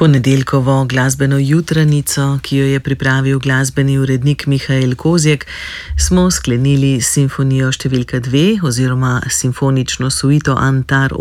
Ponedeljkovo glasbeno jutranico, ki jo je pripravil glasbeni urednik Mihael Kozjek, smo sklenili s simfonijo številka 2 oziroma simfonično suito Antar